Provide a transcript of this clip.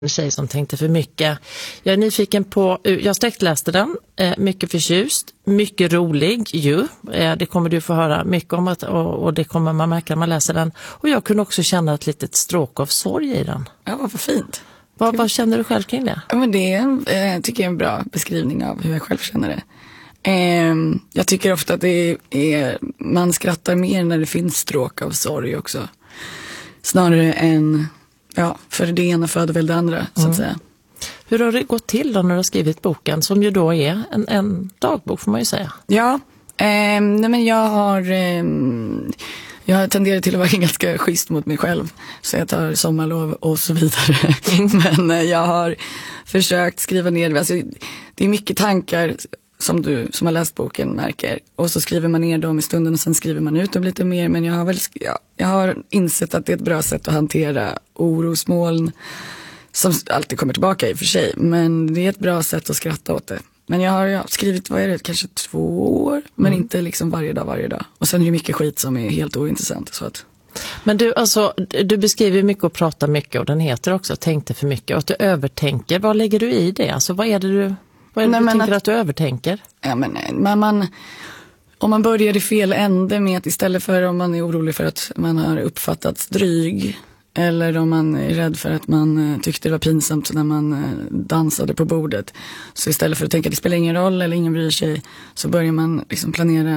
En tjej som tänkte för mycket. Jag är nyfiken på, jag sträckläste den, mycket förtjust, mycket rolig ju. Det kommer du få höra mycket om och det kommer man märka när man läser den. Och jag kunde också känna ett litet stråk av sorg i den. Ja, vad fint. Vad känner du själv kring det? Ja, men det tycker jag är en bra beskrivning av hur jag själv känner det. Jag tycker ofta att man skrattar mer när det finns stråk av sorg också. Snarare än, för det ena föder väl det andra, så att säga. Hur har det gått till då när du har skrivit boken, som ju då är en dagbok får man ju säga? Ja, nej men jag tenderar till att vara ganska schysst mot mig själv. Så jag tar sommarlov och så vidare. Men jag har försökt skriva ner det. Alltså, det är mycket tankar som du som har läst boken märker. Och så skriver man ner dem i stunden och sen skriver man ut dem lite mer. Men jag har insett att det är ett bra sätt att hantera orosmoln som alltid kommer tillbaka i och för sig. Men det är ett bra sätt att skratta åt det. Men jag har skrivit, kanske 2 år. Men inte liksom varje dag. Och sen är det mycket skit som är helt ointressant. Så att... Men du beskriver mycket och pratar mycket. Och den heter också Tänkte för mycket. Och att du övertänker, vad lägger du i det? Alltså vad är det du tänker att du övertänker? Ja, men om man börjar i fel ände med att istället för om man är orolig för att man har uppfattats dryg. Eller om man är rädd för att man tyckte det var pinsamt när man dansade på bordet. Så istället för att tänka att det spelar ingen roll eller ingen bryr sig, så börjar man liksom planera